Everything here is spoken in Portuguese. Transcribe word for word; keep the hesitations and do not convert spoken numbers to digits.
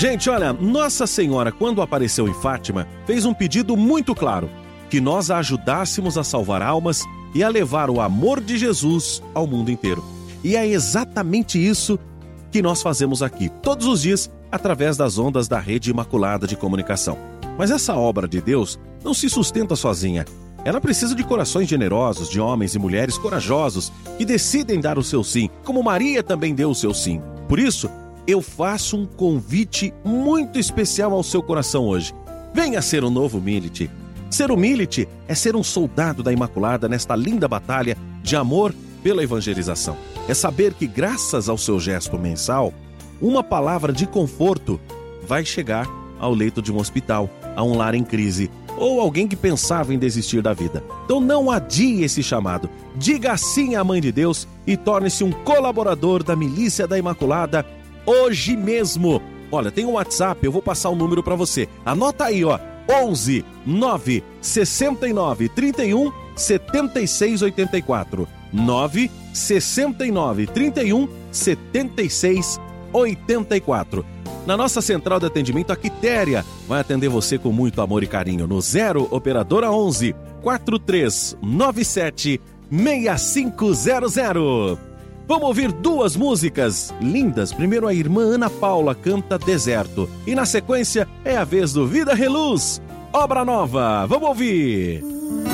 Gente, olha, Nossa Senhora, quando apareceu em Fátima, fez um pedido muito claro, que nós a ajudássemos a salvar almas e a levar o amor de Jesus ao mundo inteiro. E é exatamente isso que nós fazemos aqui, todos os dias, através das ondas da Rede Imaculada de Comunicação. Mas essa obra de Deus não se sustenta sozinha. Ela precisa de corações generosos, de homens e mulheres corajosos, que decidem dar o seu sim, como Maria também deu o seu sim. Por isso, eu faço um convite muito especial ao seu coração hoje. Venha ser um novo Milite. Ser um Milite é ser um soldado da Imaculada nesta linda batalha de amor pela evangelização. É saber que, graças ao seu gesto mensal, uma palavra de conforto vai chegar ao leito de um hospital, a um lar em crise, ou alguém que pensava em desistir da vida. Então não adie esse chamado. Diga sim à Mãe de Deus e torne-se um colaborador da Milícia da Imaculada hoje mesmo. Olha, tem um WhatsApp, eu vou passar o número para você. Anota aí, ó, onze nove sessenta e nove trinta e um setenta e seis oitenta e quatro. nove sessenta e nove trinta e um setenta e seis oitenta e quatro. Na nossa central de atendimento, a Quitéria vai atender você com muito amor e carinho no zero operadora onze quatro três nove sete seis cinco zero zero. Vamos ouvir duas músicas lindas. Primeiro, a irmã Ana Paula canta Deserto e na sequência é a vez do Vida Reluz, Obra Nova. Vamos ouvir.